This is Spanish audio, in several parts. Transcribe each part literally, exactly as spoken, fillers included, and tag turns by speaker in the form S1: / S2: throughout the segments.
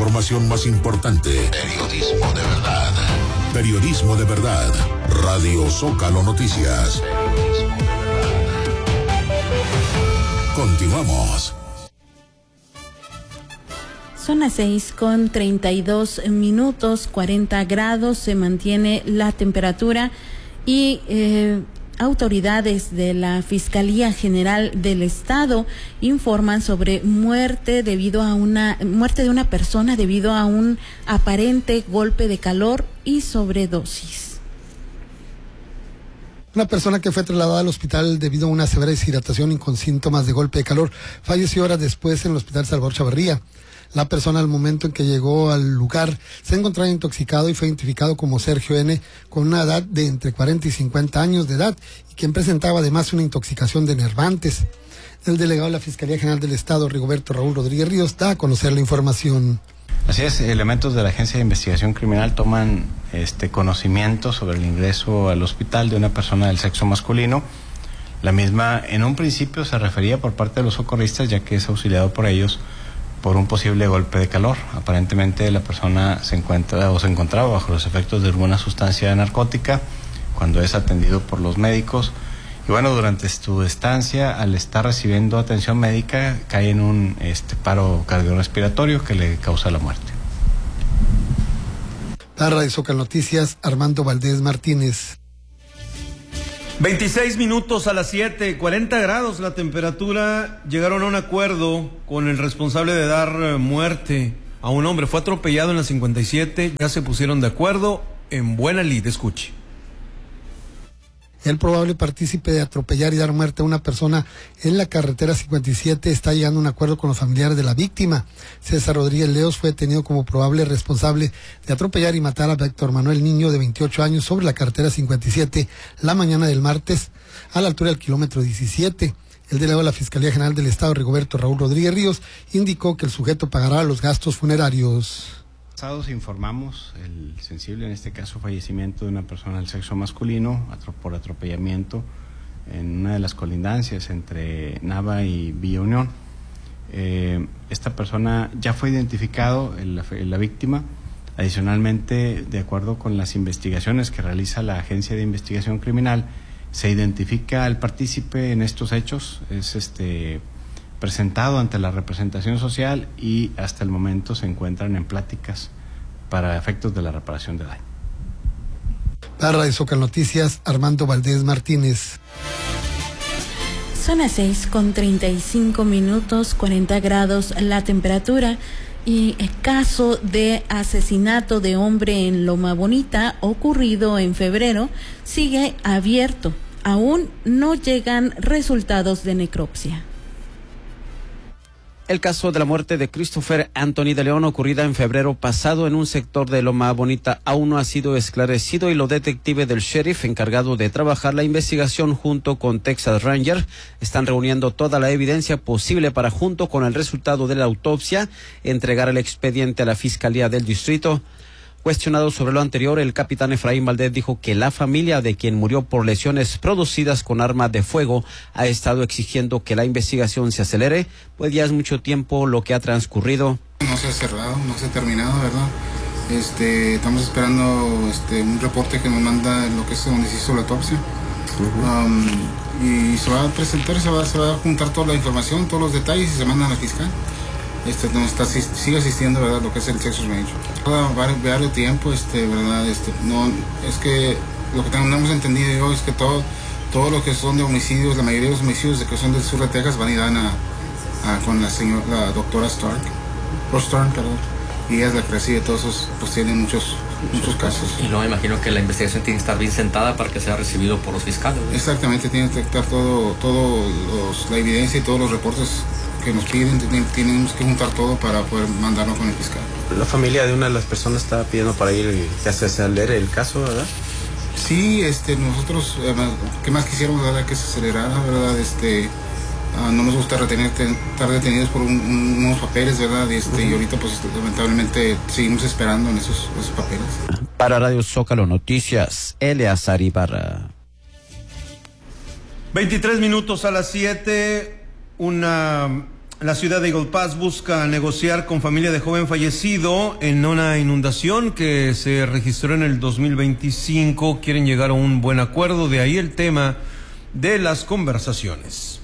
S1: información más importante. Periodismo de verdad. Periodismo de verdad. Radio Zócalo Noticias. Periodismo de verdad. Continuamos.
S2: Son las seis con treinta y dos minutos, cuarenta grados, se mantiene la temperatura y eh, autoridades de la Fiscalía General del Estado informan sobre muerte debido a una muerte de una persona debido a un aparente golpe de calor y sobredosis.
S3: Una persona que fue trasladada al hospital debido a una severa deshidratación y con síntomas de golpe de calor falleció horas después en el Hospital Salvador Chavarría. La persona al momento en que llegó al lugar se encontraba intoxicado y fue identificado como Sergio N., con una edad de entre cuarenta y cincuenta años de edad y quien presentaba además una intoxicación de enervantes. El delegado de la Fiscalía General del Estado, Rigoberto Raúl Rodríguez Ríos, da a conocer la información.
S4: Así es, elementos de la Agencia de Investigación Criminal toman este conocimiento sobre el ingreso al hospital de una persona del sexo masculino. La misma en un principio se refería por parte de los socorristas, ya que es auxiliado por ellos por un posible golpe de calor. Aparentemente la persona se encuentra o se encontraba bajo los efectos de alguna sustancia narcótica cuando es atendido por los médicos. Y bueno, durante su estancia, al estar recibiendo atención médica, cae en un este, paro cardiorrespiratorio que le causa la muerte.
S3: Para Radio Zócalo Noticias, Armando Valdés Martínez.
S5: veintiséis minutos a las siete, cuarenta grados la temperatura. Llegaron a un acuerdo con el responsable de dar muerte a un hombre. Fue atropellado en la cincuenta y siete. Ya se pusieron de acuerdo en buena lid. Escuche.
S3: El probable partícipe de atropellar y dar muerte a una persona en la carretera cincuenta y siete está llegando a un acuerdo con los familiares de la víctima. César Rodríguez Leos fue detenido como probable responsable de atropellar y matar a Víctor Manuel Niño, de veintiocho años, sobre la carretera cincuenta y siete la mañana del martes a la altura del kilómetro diecisiete. El delegado de la Fiscalía General del Estado, Rigoberto Raúl Rodríguez Ríos, indicó que el sujeto pagará los gastos funerarios.
S4: Informamos el sensible, en este caso, fallecimiento de una persona del sexo masculino por atropellamiento en una de las colindancias entre Nava y Villa Unión. Eh, esta persona ya fue identificado, el, la víctima. Adicionalmente, de acuerdo con las investigaciones que realiza la Agencia de Investigación Criminal, se identifica al partícipe en estos hechos, es este presentado ante la representación social y hasta el momento se encuentran en pláticas para efectos de la reparación de daño.
S3: Para Radio Zócalo Noticias, Armando Valdés Martínez.
S2: Son las seis con treinta y cinco minutos, cuarenta grados la temperatura, y el caso de asesinato de hombre en Loma Bonita ocurrido en febrero sigue abierto. Aún no llegan resultados de necropsia.
S6: El caso de la muerte de Christopher Anthony de León, ocurrida en febrero pasado en un sector de Loma Bonita, aún no ha sido esclarecido, y los detectives del sheriff encargado de trabajar la investigación junto con Texas Ranger están reuniendo toda la evidencia posible para, junto con el resultado de la autopsia, entregar el expediente a la Fiscalía del Distrito. Cuestionado sobre lo anterior, el capitán Efraín Valdés dijo que la familia de quien murió por lesiones producidas con arma de fuego ha estado exigiendo que la investigación se acelere, pues ya es mucho tiempo lo que ha transcurrido.
S7: No se ha cerrado, no se ha terminado, ¿verdad? Este, estamos esperando este, un reporte que nos manda lo que es donde se hizo la autopsia. Uh-huh. um, y se va a presentar, se va, se va a juntar toda la información, todos los detalles y se mandan al fiscal. Este, no está, sigue asistiendo, ¿verdad?, lo que es el Texas Ranger. Varios, varios tiempo, este, ¿verdad? Este, no, es que lo que tenemos entendido yo es que todo, todo lo que son de homicidios, la mayoría de los homicidios de que son del sur de Texas van y dan a, a con la señora, la doctora Stark, o Stark, perdón, y ella es la que recibe todos esos, pues tiene muchos, muchos casos.
S8: Y luego me imagino que la investigación tiene que estar bien sentada para que sea recibido por los fiscales, ¿no?
S7: Exactamente, tiene que estar todo, todo los, la evidencia y todos los reportes que nos piden, tenemos que juntar todo para poder mandarlo con el fiscal.
S9: La familia de una de las personas está pidiendo para ir y que se acelere el caso, ¿verdad?
S7: Sí, este, nosotros, eh, ¿qué más quisiéramos, verdad, que se acelerara, verdad? Este, uh, no nos gusta retener, estar detenidos por un, un, unos papeles, verdad, este, uh-huh. Y ahorita, pues, lamentablemente, seguimos esperando en esos, esos papeles.
S6: Para Radio Zócalo Noticias, Eleazar Ibarra.
S5: veintitrés minutos a las siete. Una La ciudad de Eagle Pass busca negociar con familia de joven fallecido en una inundación que se registró en el dos mil veinticinco. Quieren llegar a un buen acuerdo, de ahí el tema de las conversaciones.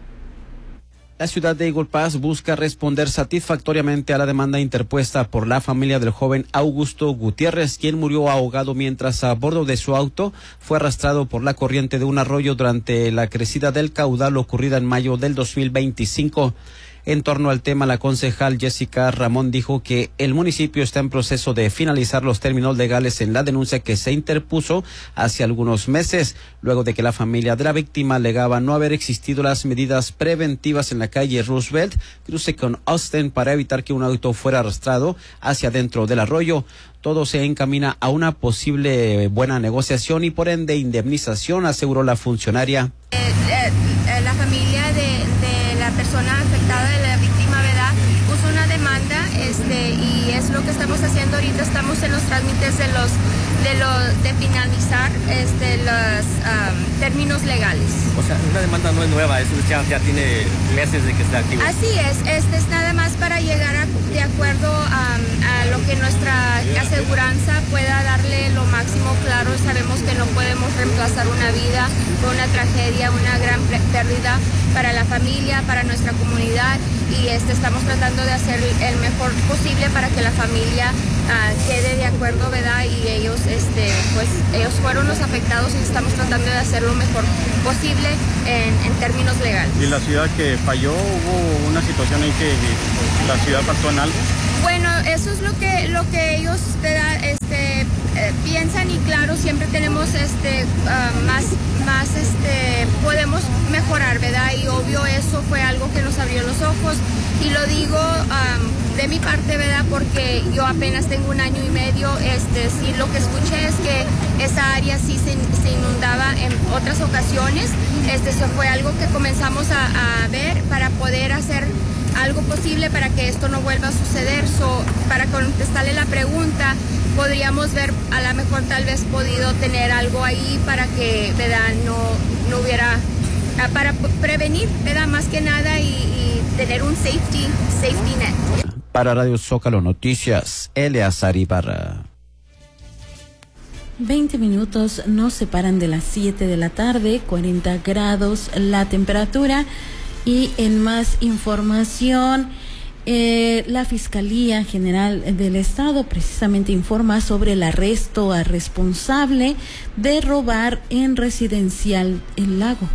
S6: La ciudad de Eagle Pass busca responder satisfactoriamente a la demanda interpuesta por la familia del joven Augusto Gutiérrez, quien murió ahogado mientras a bordo de su auto fue arrastrado por la corriente de un arroyo durante la crecida del caudal ocurrida en mayo del dos mil veinticinco. En torno al tema, la concejal Jessica Ramón dijo que el municipio está en proceso de finalizar los términos legales en la denuncia que se interpuso hace algunos meses, luego de que la familia de la víctima alegaba no haber existido las medidas preventivas en la calle Roosevelt, cruce con Austin, para evitar que un auto fuera arrastrado hacia dentro del arroyo. Todo se encamina a una posible buena negociación y por ende indemnización, aseguró la funcionaria.
S10: Eh, eh, la familia de, de la persona afectada, de la víctima, ¿verdad?, puso una demanda, este, y es lo que estamos haciendo ahorita. Estamos en los trámites de los de los de finalizar este los um, términos legales.
S8: O sea, una demanda no es nueva, eso ya, ya tiene meses de que está activo.
S10: Así es, este es nada más para llegar a, de acuerdo a, a lo que nuestra aseguranza pueda darle lo máximo. Claro, sabemos que no podemos reemplazar una vida, fue una tragedia, una gran pérdida para la familia, para nuestra comunidad, y este estamos tratando de hacer el mejor posible para que la familia uh, quede de acuerdo, ¿verdad? Y ellos, este, pues, ellos fueron los afectados y estamos tratando de hacer lo mejor posible en, en términos legales.
S11: ¿Y la ciudad que falló, hubo una situación en que la ciudad faltó en algo?
S10: Bueno, eso es lo que lo que ellos este, eh, piensan, y claro, siempre tenemos este uh, más más este podemos mejorar, ¿verdad? Y obvio eso fue algo que nos abrió los ojos, y lo digo um, de mi parte, ¿verdad? Porque yo apenas tengo un año y medio. Este sí, lo que escuché es que esa área sí se, se inundaba en otras ocasiones. Este eso fue algo que comenzamos a, a ver para poder hacer algo posible para que esto no vuelva a suceder. So, para contestarle la pregunta, podríamos ver, a lo mejor tal vez podido tener algo ahí para que, ¿verdad?, no, no hubiera, para prevenir, ¿verdad?, más que nada, y, y tener un safety, safety net.
S6: Para Radio Zócalo Noticias, Eleazar Ibarra.
S2: veinte minutos nos separan de las siete de la tarde, cuarenta grados la temperatura. Y en más información, eh, la Fiscalía General del Estado precisamente informa sobre el arresto al responsable de robar en residencial El Lago.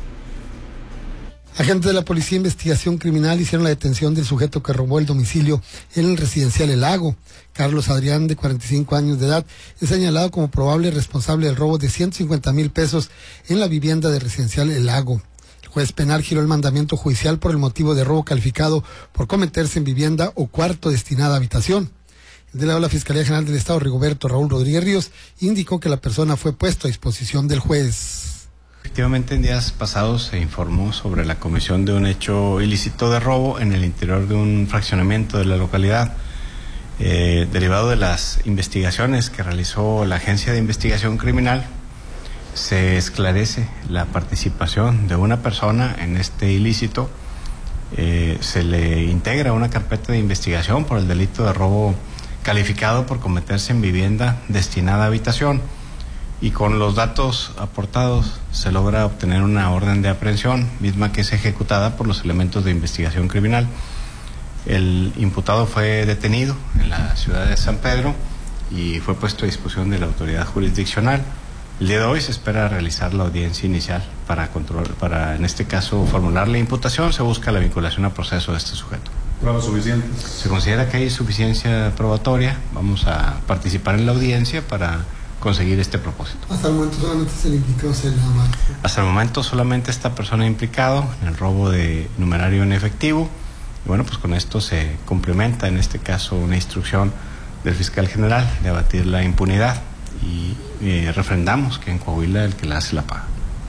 S3: Agentes de la Policía de Investigación Criminal hicieron la detención del sujeto que robó el domicilio en el residencial El Lago. Carlos Adrián, de cuarenta y cinco años de edad, es señalado como probable responsable del robo de ciento cincuenta mil pesos en la vivienda de residencial El Lago. El juez penal giró el mandamiento judicial por el motivo de robo calificado por cometerse en vivienda o cuarto destinada a habitación. El delegado de la Fiscalía General del Estado, Rigoberto Raúl Rodríguez Ríos, indicó que la persona fue puesto a disposición del juez.
S4: Efectivamente, en días pasados se informó sobre la comisión de un hecho ilícito de robo en el interior de un fraccionamiento de la localidad. Eh, derivado de las investigaciones que realizó la Agencia de Investigación Criminal, se esclarece la participación de una persona en este ilícito. Eh, se le integra una carpeta de investigación por el delito de robo calificado por cometerse en vivienda destinada a habitación, y con los datos aportados se logra obtener una orden de aprehensión, misma que es ejecutada por los elementos de investigación criminal. El imputado fue detenido en la ciudad de San Pedro y fue puesto a disposición de la autoridad jurisdiccional. El día de hoy se espera realizar la audiencia inicial para control, para en este caso formular la imputación. Se busca la vinculación a proceso de este sujeto.
S12: ¿Pruebas suficientes?
S4: Se considera que hay suficiencia probatoria. Vamos a participar en la audiencia para conseguir este propósito.
S3: Hasta el momento solamente se le implicó ser nada más.
S4: Hasta el momento solamente esta persona implicado en el robo de numerario en efectivo. Y bueno, pues con esto se complementa en este caso una instrucción del fiscal general de abatir la impunidad, y eh, refrendamos que en Coahuila el que la hace la paga.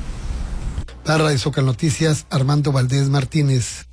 S3: Para Radio Zócalo Noticias, Armando Valdés Martínez.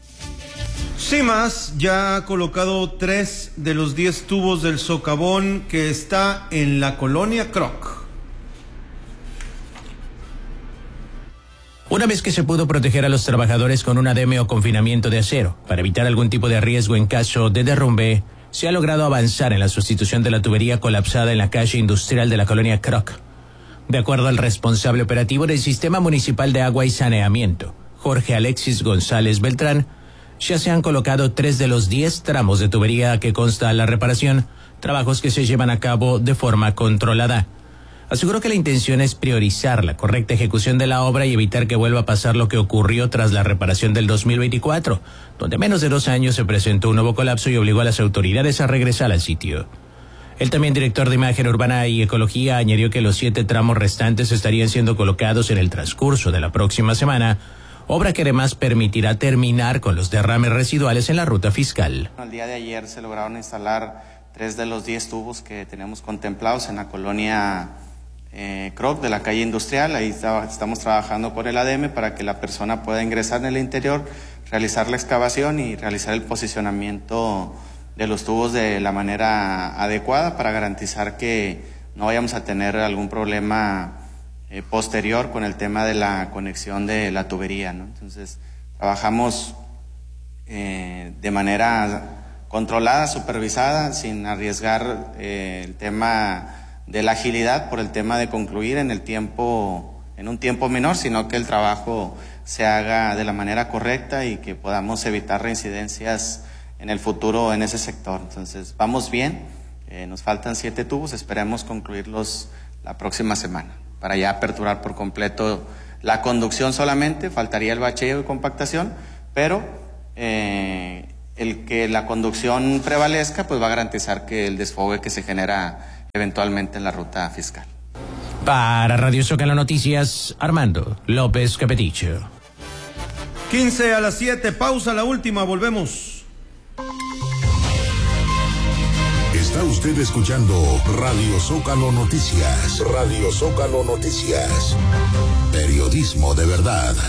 S5: CIMAS ya ha colocado tres de los diez tubos del socavón que está en la colonia Croc.
S12: Una vez que se pudo proteger a los trabajadores con un ademe o confinamiento de acero, para evitar algún tipo de riesgo en caso de derrumbe, se ha logrado avanzar en la sustitución de la tubería colapsada en la calle industrial de la colonia Kroc. De acuerdo al responsable operativo del Sistema Municipal de Agua y Saneamiento, Jorge Alexis González Beltrán, ya se han colocado tres de los diez tramos de tubería que consta la reparación, trabajos que se llevan a cabo de forma controlada. Aseguró que la intención es priorizar la correcta ejecución de la obra y evitar que vuelva a pasar lo que ocurrió tras la reparación del dos mil veinticuatro, donde menos de dos años se presentó un nuevo colapso y obligó a las autoridades a regresar al sitio. El también director de Imagen Urbana y Ecología añadió que los siete tramos restantes estarían siendo colocados en el transcurso de la próxima semana, obra que además permitirá terminar con los derrames residuales en la ruta fiscal.
S13: El día de ayer se lograron instalar tres de los diez tubos que tenemos contemplados en la colonia Eh, Kroc de la calle industrial. Ahí está, estamos trabajando con el ademe para que la persona pueda ingresar en el interior, realizar la excavación y realizar el posicionamiento de los tubos de la manera adecuada para garantizar que no vayamos a tener algún problema eh, posterior con el tema de la conexión de la tubería, ¿no? Entonces trabajamos eh, de manera controlada, supervisada, sin arriesgar eh, el tema de la agilidad por el tema de concluir en el tiempo, en un tiempo menor, sino que el trabajo se haga de la manera correcta y que podamos evitar reincidencias en el futuro en ese sector. Entonces, vamos bien, eh, nos faltan siete tubos, esperemos concluirlos la próxima semana, para ya aperturar por completo la conducción solamente, faltaría el bacheo y compactación, pero eh, el que la conducción prevalezca, pues va a garantizar que el desfogue que se genera eventualmente en la ruta fiscal.
S12: Para Radio Zócalo Noticias, Armando López Capeticho.
S5: quince a las siete, pausa, la última, volvemos.
S1: Está usted escuchando Radio Zócalo Noticias. Radio Zócalo Noticias. Periodismo de verdad.